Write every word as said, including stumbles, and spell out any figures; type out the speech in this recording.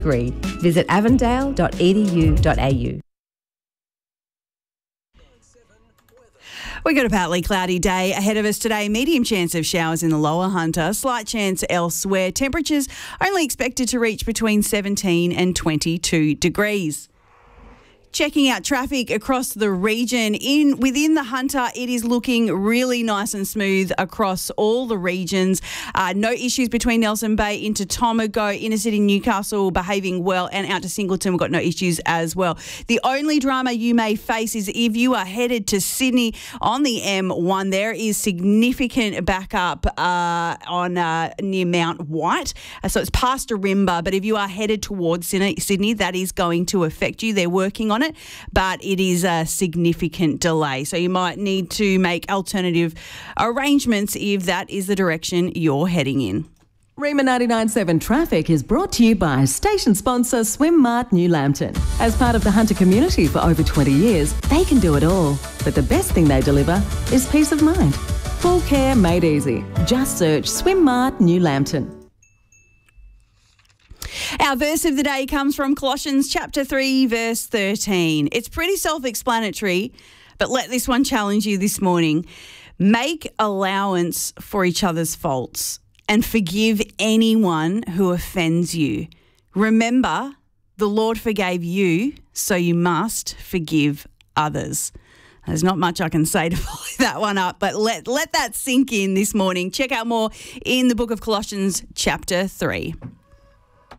degree. Visit avondale dot e d u dot a u. We've got a partly cloudy day ahead of us today. Medium chance of showers in the lower Hunter, slight chance elsewhere. Temperatures only expected to reach between seventeen and twenty-two degrees. Checking out traffic across the region. In within the Hunter, it is looking really nice and smooth across all the regions. Uh, no issues between Nelson Bay into Tomago, inner city Newcastle behaving well, and out to Singleton we've got no issues as well. The only drama you may face is if you are headed to Sydney on the M one. There is significant backup uh, on uh, near Mount White, uh, so it's past Arimba. But if you are headed towards Sydney, that is going to affect you. They're working on it, but it is a significant delay. So you might need to make alternative arrangements if that is the direction you're heading in. Rima ninety-nine point seven Traffic is brought to you by station sponsor Swim Mart New Lambton. As part of the Hunter community for over twenty years, they can do it all. But the best thing they deliver is peace of mind. Full care made easy. Just search Swim Mart New Lambton. Our verse of the day comes from Colossians chapter three, verse thirteen. It's pretty self-explanatory, but let this one challenge you this morning. Make allowance for each other's faults and forgive anyone who offends you. Remember, the Lord forgave you, so you must forgive others. There's not much I can say to follow that one up, but let, let that sink in this morning. Check out more in the book of Colossians chapter three.